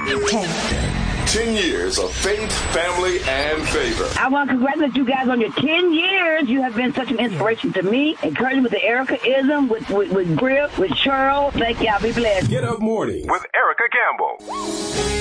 10 years of faith, family, and favor. I want to congratulate you guys on your 10 years. You have been such an inspiration to me. Encouraging with the Erica-ism, with Grip, with Cheryl. Thank y'all. Be blessed. Get Up Morning with Erica Campbell.